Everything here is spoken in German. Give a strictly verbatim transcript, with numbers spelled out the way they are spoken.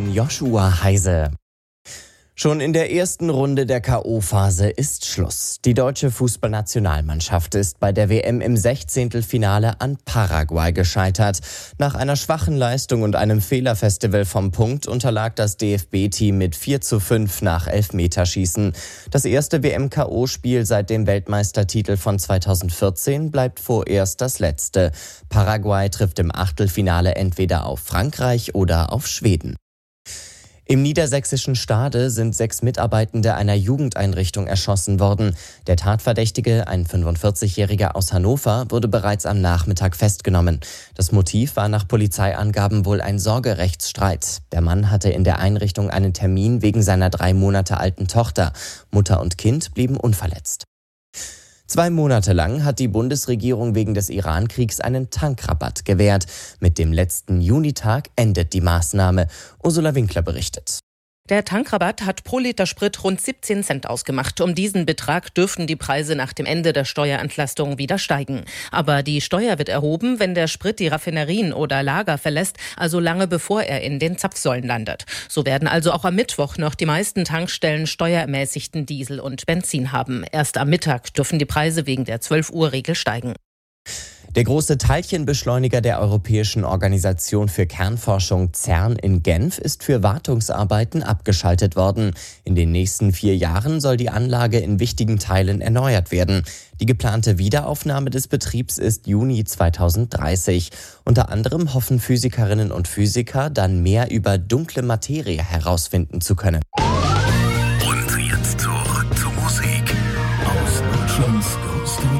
bin Joshua Heise. Schon in der ersten Runde der K O-Phase ist Schluss. Die deutsche Fußballnationalmannschaft ist bei der W M im Sechzehntelfinale an Paraguay gescheitert. Nach einer schwachen Leistung und einem Fehlerfestival vom Punkt unterlag das D F B-Team mit vier zu fünf nach Elfmeterschießen. Das erste W M-K O-Spiel seit dem Weltmeistertitel von zweitausendvierzehn bleibt vorerst das letzte. Paraguay trifft im Achtelfinale entweder auf Frankreich oder auf Schweden. Im niedersächsischen Stade sind sechs Mitarbeitende einer Jugendeinrichtung erschossen worden. Der Tatverdächtige, ein fünfundvierzigjähriger aus Hannover, wurde bereits am Nachmittag festgenommen. Das Motiv war nach Polizeiangaben wohl ein Sorgerechtsstreit. Der Mann hatte in der Einrichtung einen Termin wegen seiner drei Monate alten Tochter. Mutter und Kind blieben unverletzt. Zwei Monate lang hat die Bundesregierung wegen des Iran-Kriegs einen Tankrabatt gewährt. Mit dem letzten Junitag endet die Maßnahme. Ursula Winkler berichtet. Der Tankrabatt hat pro Liter Sprit rund siebzehn Cent ausgemacht. Um diesen Betrag dürften die Preise nach dem Ende der Steuerentlastung wieder steigen. Aber die Steuer wird erhoben, wenn der Sprit die Raffinerien oder Lager verlässt, also lange bevor er in den Zapfsäulen landet. So werden also auch am Mittwoch noch die meisten Tankstellen steuerermäßigten Diesel und Benzin haben. Erst am Mittag dürfen die Preise wegen der zwölf Uhr Regel steigen. Der große Teilchenbeschleuniger der Europäischen Organisation für Kernforschung CERN in Genf ist für Wartungsarbeiten abgeschaltet worden. In den nächsten vier Jahren soll die Anlage in wichtigen Teilen erneuert werden. Die geplante Wiederaufnahme des Betriebs ist Juni zweitausenddreißig. Unter anderem hoffen Physikerinnen und Physiker, dann mehr über dunkle Materie herausfinden zu können.